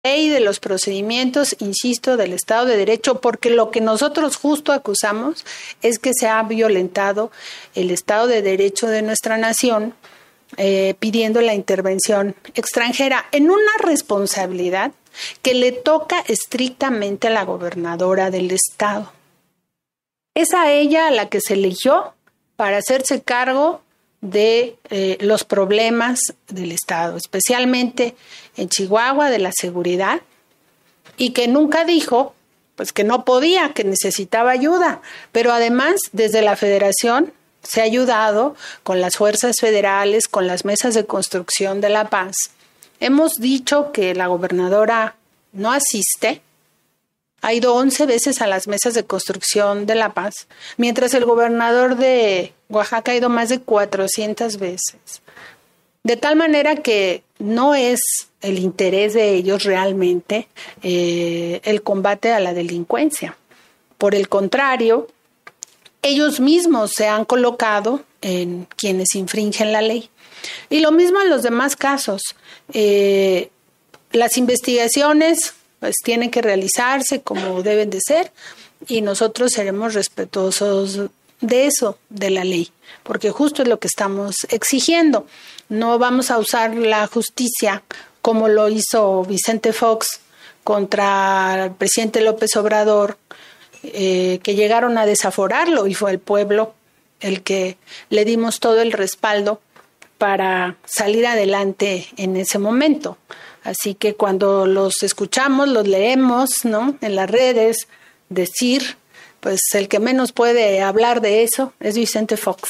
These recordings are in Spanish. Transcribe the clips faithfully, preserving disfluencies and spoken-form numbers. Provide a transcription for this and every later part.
ley, de los procedimientos, insisto, del Estado de Derecho, porque lo que nosotros justo acusamos es que se ha violentado el Estado de Derecho de nuestra nación, eh, pidiendo la intervención extranjera en una responsabilidad que le toca estrictamente a la gobernadora del Estado. Es a ella a la que se eligió para hacerse cargo de eh, los problemas del Estado, especialmente en Chihuahua, de la seguridad, y que nunca dijo pues que no podía, que necesitaba ayuda, pero además desde la Federación se ha ayudado con las fuerzas federales, con las mesas de construcción de la paz. Hemos dicho que la gobernadora no asiste, ha ido once veces a las mesas de construcción de la paz, mientras el gobernador de Oaxaca ha ido más de cuatrocientas veces. De tal manera que no es el interés de ellos realmente eh, el combate a la delincuencia. Por el contrario, ellos mismos se han colocado en quienes infringen la ley. Y lo mismo en los demás casos. Eh, las investigaciones pues tienen que realizarse como deben de ser y nosotros seremos respetuosos de eso, de la ley, porque justo es lo que estamos exigiendo. No vamos a usar la justicia como lo hizo Vicente Fox contra el presidente López Obrador, eh, que llegaron a desaforarlo y fue el pueblo el que le dimos todo el respaldo para salir adelante en ese momento. Así que cuando los escuchamos, los leemos, ¿no?, en las redes, decir, pues el que menos puede hablar de eso es Vicente Fox.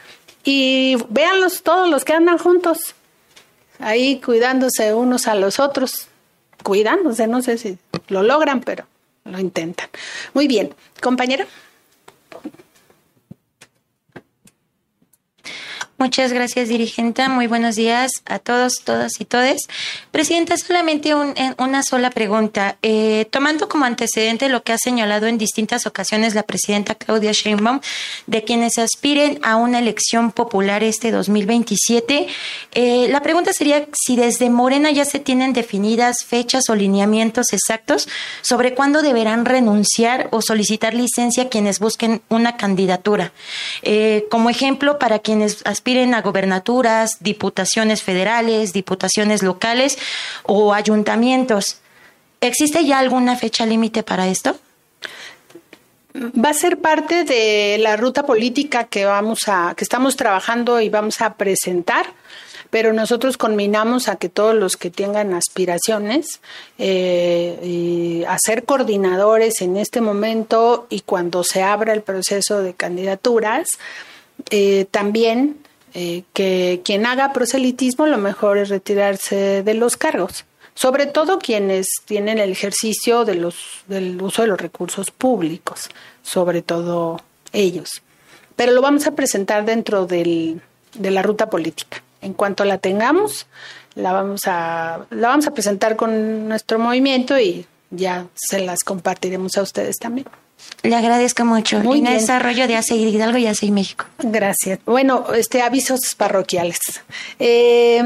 Y véanlos todos los que andan juntos, ahí cuidándose unos a los otros, cuidándose, no sé si lo logran, pero lo intentan. Muy bien, compañera. Muchas gracias, dirigenta. Muy buenos días a todos, todas y todes. Presidenta, solamente un, una sola pregunta. Eh, tomando como antecedente lo que ha señalado en distintas ocasiones la presidenta Claudia Sheinbaum, de quienes aspiren a una elección popular este dos mil veintisiete, eh, la pregunta sería si desde Morena ya se tienen definidas fechas o lineamientos exactos sobre cuándo deberán renunciar o solicitar licencia quienes busquen una candidatura. Eh, como ejemplo, para quienes aspiren a gobernaturas, diputaciones federales, diputaciones locales o ayuntamientos. ¿Existe ya alguna fecha límite para esto? Va a ser parte de la ruta política que vamos a, que estamos trabajando y vamos a presentar, pero nosotros conminamos a que todos los que tengan aspiraciones eh, y a ser coordinadores en este momento y cuando se abra el proceso de candidaturas, eh, también Eh, que quien haga proselitismo lo mejor es retirarse de los cargos, sobre todo quienes tienen el ejercicio de los, del uso de los recursos públicos, sobre todo ellos. Pero lo vamos a presentar dentro del, de la ruta política. En cuanto la tengamos, la vamos a, la vamos a presentar con nuestro movimiento y ya se las compartiremos a ustedes también. Le agradezco mucho. Muy en bien. desarrollo de A C I Hidalgo y A C I México. Gracias. Bueno, este avisos parroquiales. Eh,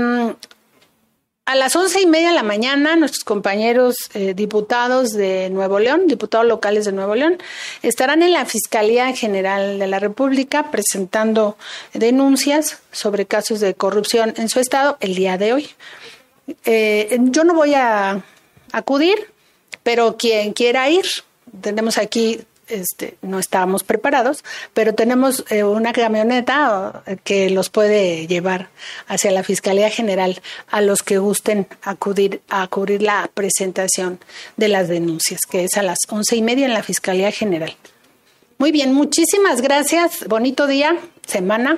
a las once y media de la mañana, nuestros compañeros eh, diputados de Nuevo León, diputados locales de Nuevo León, estarán en la Fiscalía General de la República presentando denuncias sobre casos de corrupción en su estado el día de hoy. Eh, yo no voy a acudir, pero quien quiera ir, tenemos aquí, este, no estábamos preparados, pero tenemos eh, una camioneta que los puede llevar hacia la Fiscalía General a los que gusten acudir a cubrir la presentación de las denuncias, que es a las once y media en la Fiscalía General. Muy bien, muchísimas gracias. Bonito día, semana.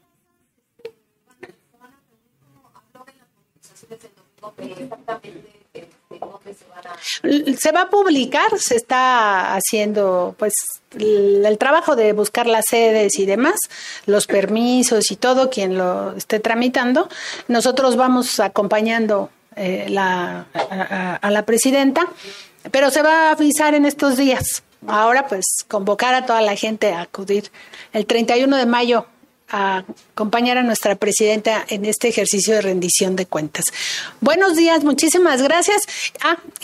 Se va a publicar, se está haciendo pues el, el trabajo de buscar las sedes y demás, los permisos y todo, quien lo esté tramitando. Nosotros vamos acompañando eh, la, a, a la presidenta, pero se va a avisar en estos días. Ahora pues convocar a toda la gente a acudir el treinta y uno de mayo a acompañar a nuestra presidenta en este ejercicio de rendición de cuentas. Buenos días, muchísimas gracias. Ah,